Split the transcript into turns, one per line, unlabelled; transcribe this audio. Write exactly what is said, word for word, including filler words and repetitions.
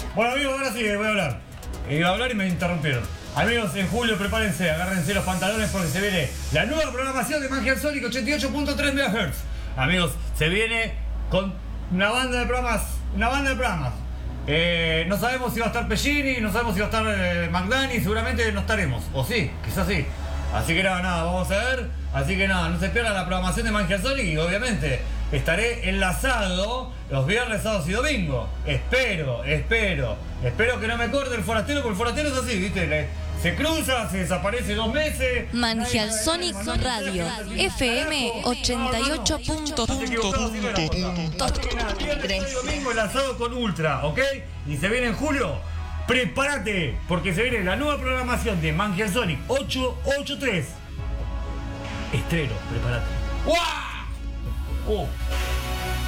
Bueno, amigos, ahora sí voy a hablar. Iba a hablar y me interrumpieron. Amigos, en julio prepárense, agárrense los pantalones porque se viene la nueva programación de Manjial Sonic ochenta y ocho punto tres megahertz. Amigos, se viene con una banda de programas, una banda de programas. Eh, no sabemos si va a estar Pellini, no sabemos si va a estar eh, McDani, seguramente no estaremos. O sí, quizás sí. Así que nada, nada, vamos a ver. Así que nada, no se pierdan la programación de Manjial Sonic y obviamente estaré enlazado los viernes, sábados y domingos. Espero, espero, espero que no me corte el forastero, porque el forastero es así, ¿viste? Le, se cruza, se desaparece dos meses.
Manjial Sonic Radio, F M ochenta y ocho punto tres.
Domingo enlazado con Ultra, ¿ok? Y se viene en julio. Prepárate, porque se viene la nueva programación de Manjial Sonic ochocientos ochenta y tres. Estreno, prepárate. ¡Wow! Oh.